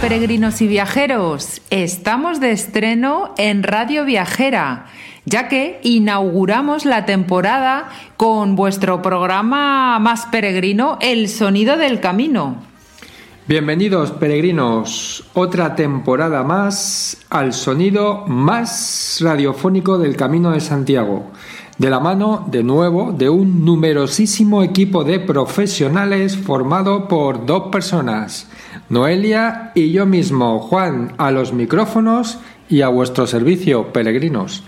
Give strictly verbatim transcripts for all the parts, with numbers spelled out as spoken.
peregrinos y viajeros, estamos de estreno en Radio Viajera, ya que inauguramos la temporada con vuestro programa más peregrino, El Sonido del Camino. Bienvenidos, peregrinos, otra temporada más al sonido más radiofónico del Camino de Santiago, de la mano, de nuevo, de un numerosísimo equipo de profesionales formado por dos personas, Noelia y yo mismo, Juan, a los micrófonos y a vuestro servicio, peregrinos.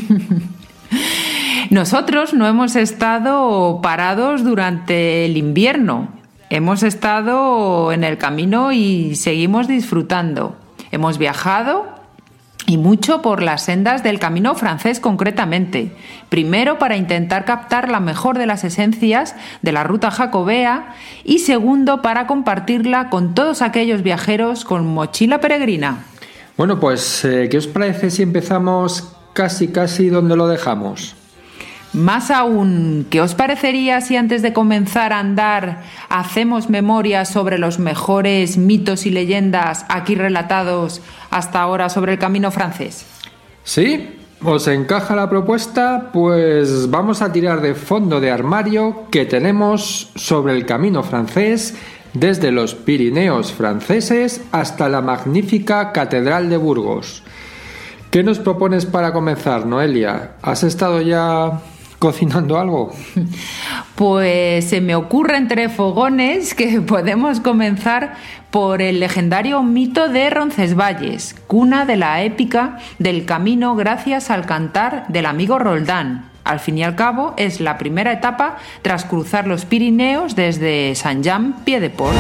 Nosotros no hemos estado parados durante el invierno. Hemos estado en el camino y seguimos disfrutando. Hemos viajado y mucho por las sendas del Camino francés concretamente. Primero para intentar captar la mejor de las esencias de la ruta jacobea y segundo para compartirla con todos aquellos viajeros con mochila peregrina. Bueno, pues, eh, ¿qué os parece si empezamos casi casi donde lo dejamos? Más aún, ¿qué os parecería si antes de comenzar a andar hacemos memoria sobre los mejores mitos y leyendas aquí relatados hasta ahora sobre el Camino francés? ¿Sí? ¿Os encaja la propuesta? Pues vamos a tirar de fondo de armario que tenemos sobre el Camino francés desde los Pirineos franceses hasta la magnífica Catedral de Burgos. ¿Qué nos propones para comenzar, Noelia? ¿Has estado ya cocinando algo? Pues se me ocurre entre fogones que podemos comenzar por el legendario mito de Roncesvalles, cuna de la épica del camino gracias al cantar del amigo Roldán. Al fin y al cabo es la primera etapa tras cruzar los Pirineos desde Saint-Jean-Pied-de-Port.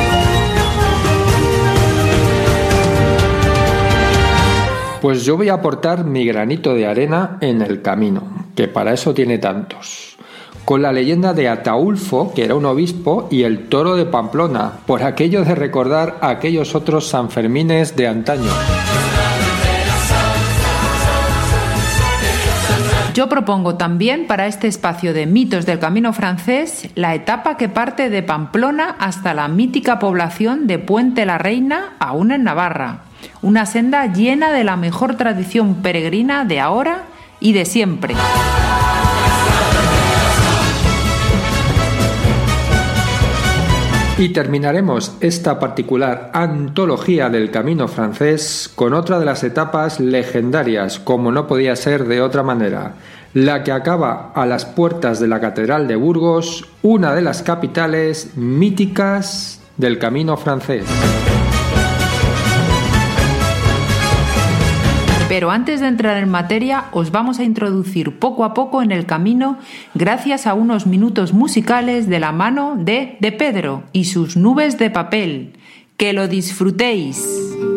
Pues yo voy a aportar mi granito de arena en el camino, que para eso tiene tantos. Con la leyenda de Ataulfo, que era un obispo, y el toro de Pamplona, por aquello de recordar a aquellos otros Sanfermines de antaño. Yo propongo también para este espacio de mitos del Camino francés la etapa que parte de Pamplona hasta la mítica población de Puente la Reina, aún en Navarra. Una senda llena de la mejor tradición peregrina de ahora y de siempre. Y terminaremos esta particular antología del Camino francés con otra de las etapas legendarias, como no podía ser de otra manera, la que acaba a las puertas de la Catedral de Burgos, una de las capitales míticas del Camino francés. Pero antes de entrar en materia, os vamos a introducir poco a poco en el camino gracias a unos minutos musicales de la mano de De Pedro y sus nubes de papel. ¡Que lo disfrutéis!